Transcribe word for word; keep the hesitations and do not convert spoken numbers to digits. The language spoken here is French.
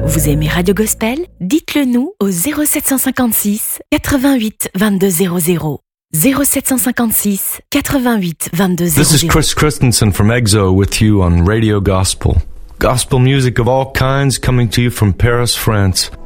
Vous aimez Radio Gospel? Dites-le nous au zéro sept cent cinquante-six quatre-vingt-huit vingt-deux zéro zéro. zéro sept cent cinquante-six quatre-vingt-huit vingt-deux zéro zéro. This is Chris Christensen from EXO with you on Radio Gospel. Gospel music of all kinds coming to you from Paris, France.